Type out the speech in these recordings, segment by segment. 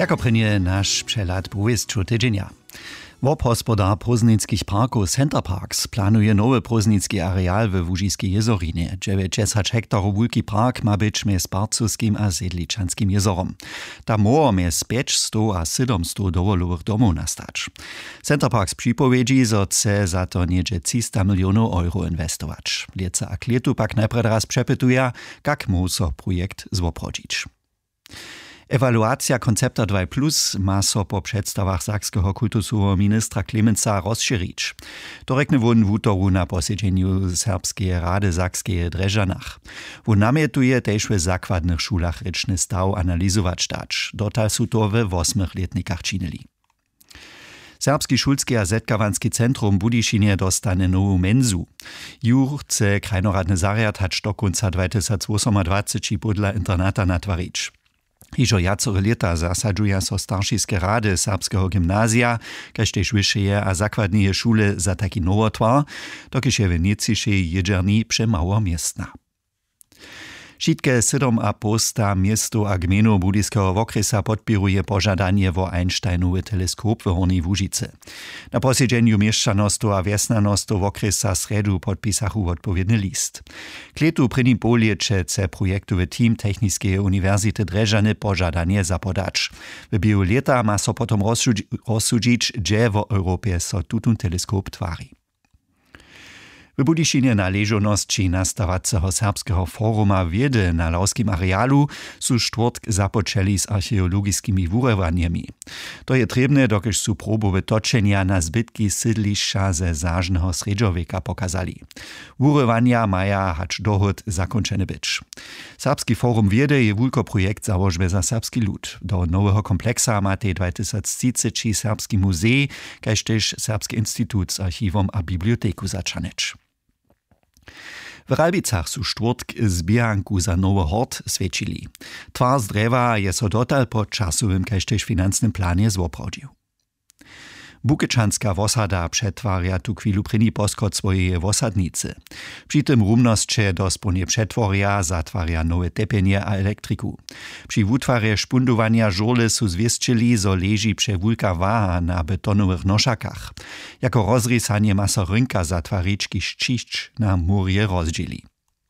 Jako prynje nasz przelat błysczu tydzienia. Wob-hospodar Proznickich parków Center Parks planuje nowy proznicki areal w Łužiskiej jezorinie. 90 hektarów wielki park ma być między Barcowskim a Sedliczanskim jezorom. Tam może między 500 a 700 dowolowych domów nastać. Center Parks przypowiedzi, że chce za to niedzie 300 milionów euro inwestować. Lieca a klietu pak najpierw raz przepytuje, jak może projekt zwoprodzić. Ewaluacja koncepta 2+ ma so po przedstawach sakskiego kultusowego ministra Klemensa rozszerzyć. To rekne won w utoru na posiedzeniu Serbskiej Rady Sakskiej Dreżanach. Won namietuje też w zakładnych szulach ryczny staw analizować dać. Dotal su to w 8-letnikach czynili. Serbski szulski a zetkawanski centrum w Budyšinie dostane nową menzu. Jur chce krajnoradny zariad hać do końca 2028 podla internata natwarić. Hižo jacore leta zasadžuja so staršinske rady serbskiego gimnazja, kaž tež vyššie a zakładnie šule za taki nowotwar, dokiž je v Nicišej jedžerni přemało miestna. Šitke 7,5 miesto a gminu Budyskiego okresa podpiruje pożadanie o Einsteinowy teleskop w Hornej Łužice. Na posiedzeniu mieszczanostu a wiesnanostu okresa sredu podpisachu odpowiedny list. Kletu pryni poliecze chce projektowy team Techniskiej Uniwersity Dreżany pożadanie zapodać. W biegu leta ma so potom rozsudzić, gdzie w Europie so tutun teleskop twari. W Budyšinie na leżoności nastawacego serbskiego foruma wiedy na lauskim arealu su štvrtk započeli z archeologiskimi wurywaniami. To je trebne, dokiż su probowe toczenia na zbytki sydlišća ze zažného sredžowieka pokazali. Wurywania maja hacz dohod zakończony być. Serbski forum wiedy je wulko projekt założby za serbski lud. Do nowego kompleksa ma te 2030 Serbski muzej, kaž tež Serbski institut z archiwom a biblioteku zaczanecz. W Ralbicach su štvrtk zbieranku za nowy hort svědčili. Tvar z drewa je so dotal po czasowym kaž tež finansnym planie zwoprodził. Bukečanská wosada przetwarja tu chwilu pryni poskot swojej wosadnicy. Przy tym rumnosće dosponie przetworja zatwarja nowe tepienie a elektriku. Przy wutwarje špundowania żole su zwiesčili, zo leži przewulka waha na betonowych noszakach. Jako rozrysanie ma so rynka zatwarički ščišć na murje rozdzieli.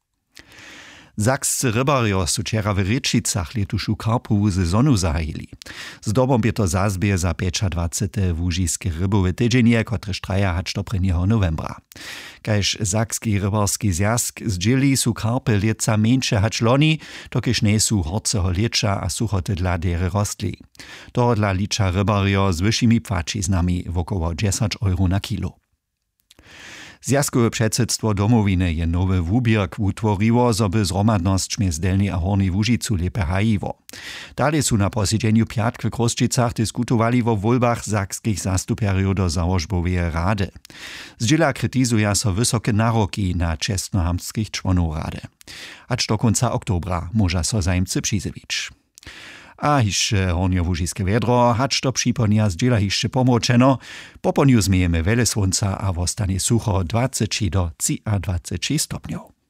Sakscy rybarjo su wczera w Ryczicach letušu karpową sezonu zahajili. Z dobą je to zazbie za 25. Łužiskie rybowe tydzienie, kotrež traja hacz do 1. novembra. Kaž Sakski rybarski zjazk zdzieli su karpy lieca mniejsze hacz loni, dokiż nie su horceho liecza a suchoty dla dery rostli. To dla licza rybarjo z wyższymi płaciznami wokoło 10 euro na kilo. Zjazkowe předsydstwo domowiny je nowy wubierk utworiło, zoby zromadność między Delnej a Hornej Łužicu lepe hajiwo. Dalej su na posiedzeniu piatk w Kroščicach dyskutowali o wolbach sakskich zastupjerów do założbowej rady. Zdziela krytizuje so wysokie naroki na czesnohamskich członów rady. Acz do końca oktobra może so zajmcy przyzywić. A hišće hornjołužiskie wiedro, hacz to przypomnia zdziela hišće pomročeno, po poniu zmiejemy wiele słońca a wostanie sucho 20 do 23 stopniów.